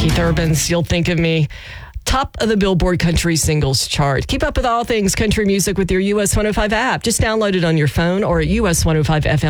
Keith Urban's You'll Think of Me. Top of the Billboard Country Singles Chart. Keep up with all things country music with your US 105 app. Just download it on your phone or at US105FM.